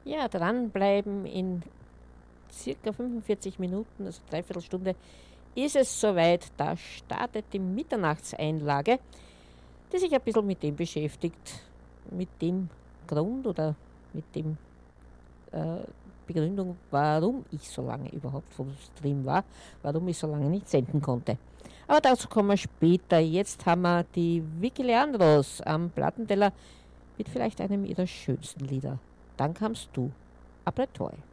Ja, dranbleiben in circa 45 Minuten, also dreiviertel Stunde, ist es soweit. Da startet die Mitternachtseinlage, die sich ein bisschen mit dem beschäftigt, mit dem Grund oder mit dem äh, Begründung, warum ich so lange überhaupt vom Stream war, warum ich so lange nicht senden konnte. Aber dazu kommen wir später. Jetzt haben wir die Vicky Leandros am Plattenteller mit vielleicht einem ihrer schönsten Lieder. Dann kamst du, Après toi.